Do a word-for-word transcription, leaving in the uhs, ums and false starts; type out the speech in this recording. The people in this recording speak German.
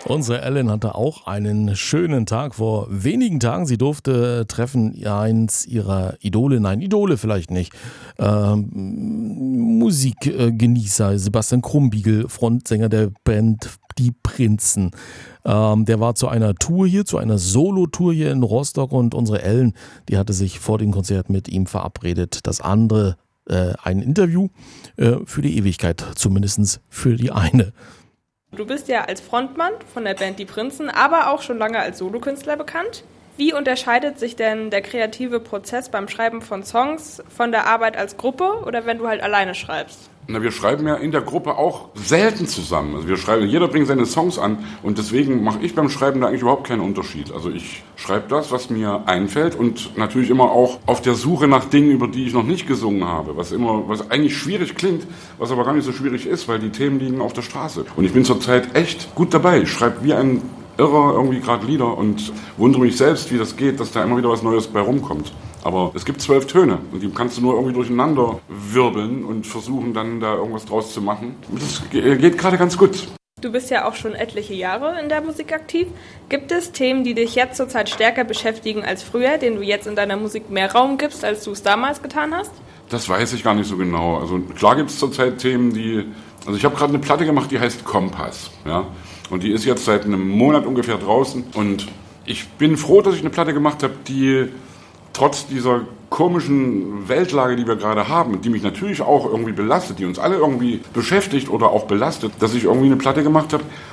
Unsere Ellen hatte auch einen schönen Tag vor wenigen Tagen. Sie durfte treffen eins ihrer Idole, nein, Idole vielleicht nicht, ähm, Musikgenießer, Sebastian Krumbiegel, Frontsänger der Band Die Prinzen. Ähm, der war zu einer Tour hier, zu einer Solo-Tour hier in Rostock und unsere Ellen, die hatte sich vor dem Konzert mit ihm verabredet. Das andere, äh, ein Interview äh, für die Ewigkeit, zumindest für die eine. Du bist ja als Frontmann von der Band Die Prinzen, aber auch schon lange als Solokünstler bekannt. Wie unterscheidet sich denn der kreative Prozess beim Schreiben von Songs von der Arbeit als Gruppe oder wenn du halt alleine schreibst? Na, wir schreiben ja in der Gruppe auch selten zusammen. Also wir schreiben, jeder bringt seine Songs an und deswegen mache ich beim Schreiben da eigentlich überhaupt keinen Unterschied. Also ich schreibe das, was mir einfällt und natürlich immer auch auf der Suche nach Dingen, über die ich noch nicht gesungen habe, was immer, was eigentlich schwierig klingt, was aber gar nicht so schwierig ist, weil die Themen liegen auf der Straße. Und ich bin zurzeit echt gut dabei. Ich schreibe wie ein Irrer irgendwie gerade Lieder und wundere mich selbst, wie das geht, dass da immer wieder was Neues bei rumkommt. Aber es gibt zwölf Töne und die kannst du nur irgendwie durcheinander wirbeln und versuchen dann da irgendwas draus zu machen. Das geht gerade ganz gut. Du bist ja auch schon etliche Jahre in der Musik aktiv. Gibt es Themen, die dich jetzt zurzeit stärker beschäftigen als früher, denen du jetzt in deiner Musik mehr Raum gibst, als du es damals getan hast? Das weiß ich gar nicht so genau. Also klar gibt es zurzeit Themen, die... Also ich habe gerade eine Platte gemacht, die heißt Kompass. Ja? Und die ist jetzt seit einem Monat ungefähr draußen. Und ich bin froh, dass ich eine Platte gemacht habe, die trotz dieser komischen Weltlage, die wir gerade haben, die mich natürlich auch irgendwie belastet, die uns alle irgendwie beschäftigt oder auch belastet, dass ich irgendwie eine Platte gemacht habe,